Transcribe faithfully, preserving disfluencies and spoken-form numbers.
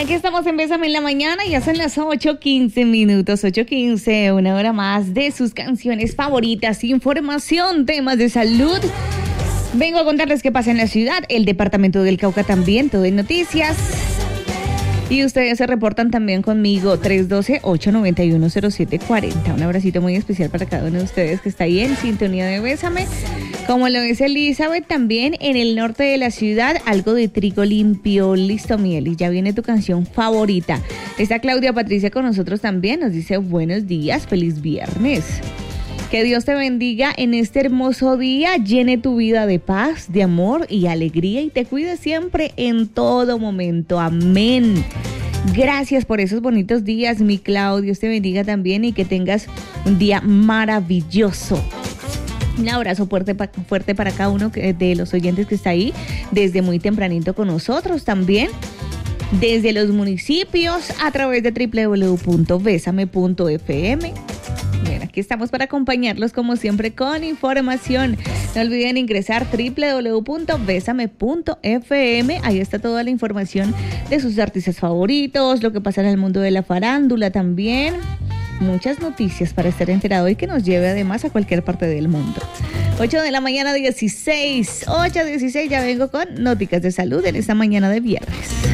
Aquí estamos en Bésame en la Mañana, ya son las ocho quince minutos, ocho quince, una hora más de sus canciones favoritas, información, temas de salud. Vengo a contarles qué pasa en la ciudad, el departamento del Cauca también, todo en noticias. Y ustedes se reportan también conmigo, tres uno dos, ocho nueve uno, cero siete cuatro cero. Un abracito muy especial para cada uno de ustedes que está ahí en sintonía de Bésame. Como lo dice Elizabeth, también en el norte de la ciudad, algo de trigo limpio. Listo, miel, y ya viene tu canción favorita. Está Claudia Patricia con nosotros también, nos dice buenos días, feliz viernes. Que Dios te bendiga en este hermoso día, llene tu vida de paz, de amor y alegría y te cuide siempre en todo momento. Amén. Gracias por esos bonitos días, mi Clau. Dios te bendiga también y que tengas un día maravilloso. Un abrazo fuerte, fuerte para cada uno de los oyentes que está ahí desde muy tempranito con nosotros también. Desde los municipios a través de doble u doble u doble u punto besame punto efe eme. Bien, aquí estamos para acompañarlos como siempre con información. No olviden ingresar doble u doble u doble u punto besame punto efe eme. Ahí está toda la información de sus artistas favoritos, lo que pasa en el mundo de la farándula también. Muchas noticias para estar enterado y que nos lleve además a cualquier parte del mundo. ocho de la mañana, dieciséis. ocho dieciséis, ya vengo con noticias de salud en esta mañana de viernes.